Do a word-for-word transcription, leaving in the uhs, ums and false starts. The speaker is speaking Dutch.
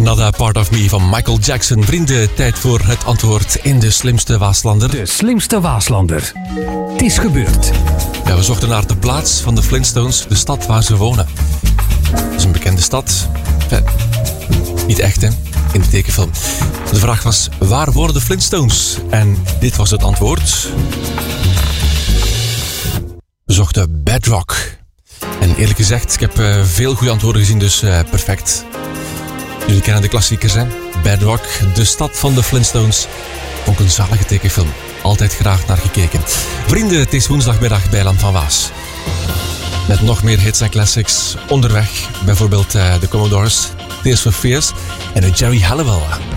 Another Part of Me van Michael Jackson. Vrienden, tijd voor het antwoord in De Slimste Waaslander. De Slimste Waaslander. Het is gebeurd. Ja, we zochten naar de plaats van de Flintstones, de stad waar ze wonen. Dat is een bekende stad. Ja, niet echt, hè? In de tekenfilm. De vraag was, waar wonen de Flintstones? En dit was het antwoord. We zochten Bedrock. En eerlijk gezegd, ik heb uh, veel goede antwoorden gezien, dus uh, perfect. Jullie kennen de klassiekers, hè? Bedrock, de stad van de Flintstones. Ook een zalige tekenfilm. Altijd graag naar gekeken. Vrienden, het is woensdagmiddag bij Land van Waas. Met nog meer hits en classics onderweg. Bijvoorbeeld uh, de Commodores, Tears for Fears en de Jerry Halliwell.